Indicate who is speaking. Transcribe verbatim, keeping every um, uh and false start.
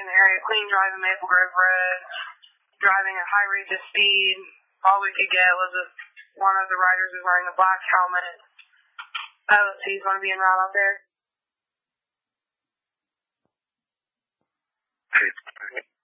Speaker 1: in the area, clean driving Maple Grove Road, driving at high rates of speed. All we could get was a, one of the riders was wearing a black helmet. Oh, so he's going to be en route out there?